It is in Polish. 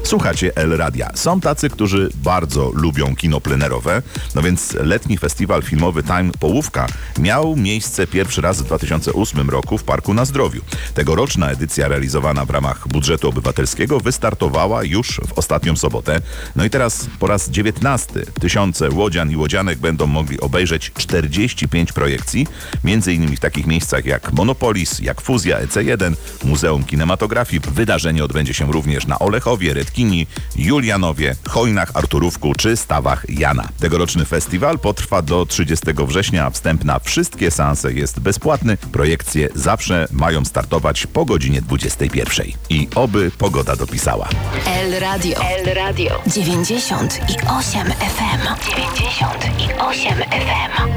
Słuchacie El Radia. Są tacy, którzy bardzo lubią kino plenerowe, no więc letni festiwal filmowy Time Połówka miał miejsce pierwszy raz w 2008 roku w Parku na Zdrowiu. Tegoroczna edycja realizowana w ramach budżetu obywatelskiego wystartowała już w ostatnią sobotę. No i teraz po raz 19 tysiące łodzian i łodzianek będą mogli obejrzeć 45 projekcji, między innymi w takich miejscach jak Monopolis, jak Fuzja, EC1, Muzeum Kinematografii. Wydarzenie odbędzie się również na Olechowie, Redkini, Julianowie, Chojnach, Arturówku czy Stawach Jana. Tegoroczny festiwal potrwa do 30 września, a wstęp na wszystkie seanse jest bezpłatny. Projekcje zawsze mają startować po godzinie 21. I oby pogoda dopisała. El Radio 98 FM. 98 FM.